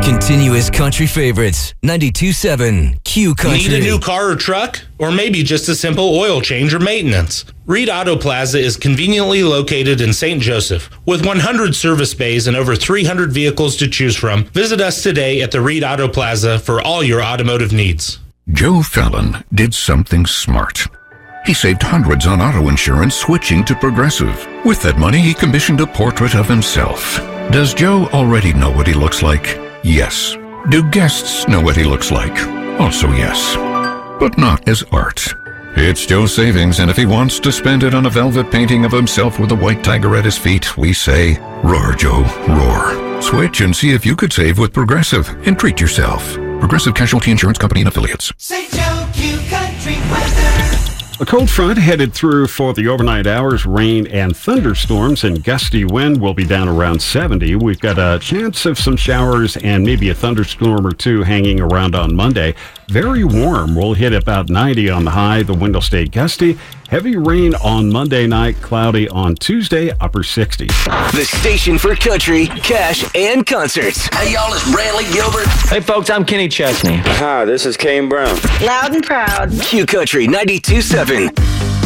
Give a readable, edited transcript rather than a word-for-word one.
Continuous country favorites. 92.7 Q Country. Need a new car or truck? Or maybe just a simple oil change or maintenance? Reed Auto Plaza is conveniently located in St. Joseph. With 100 service bays and over 300 vehicles to choose from, visit us today at the Reed Auto Plaza for all your automotive needs. Joe Fallon did something smart. He saved hundreds on auto insurance switching to Progressive. With that money, he commissioned a portrait of himself. Does Joe already know what he looks like? Yes. Do guests know what he looks like? Also yes. But not as art. It's Joe's savings, and if he wants to spend it on a velvet painting of himself with a white tiger at his feet, we say, roar, Joe, roar. Switch and see if you could save with Progressive and treat yourself. Progressive Casualty Insurance Company and Affiliates. St. Joe Q Country weather. A cold front headed through for the overnight hours. Rain and thunderstorms and gusty wind will be down around 70. We've got a chance of some showers and maybe a thunderstorm or two hanging around on Monday. Very warm. We'll hit about 90 on the high. The wind will stay gusty. Heavy rain on Monday night, cloudy on Tuesday, upper 60s. The station for country, cash, and concerts. Hey, y'all, it's Brantley Gilbert. Hey, folks, I'm Kenny Chesney. Hi, this is Kane Brown. Loud and proud. Q Country 92.7.